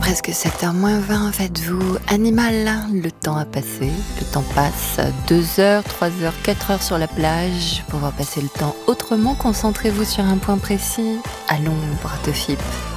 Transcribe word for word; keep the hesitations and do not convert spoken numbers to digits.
presque sept heures moins vingt, faites-vous animal, le temps a passé, le temps passe, deux heures, trois heures, quatre heures sur la plage, pouvoir passer le temps autrement, concentrez-vous sur un point précis, à l'ombre de F I P.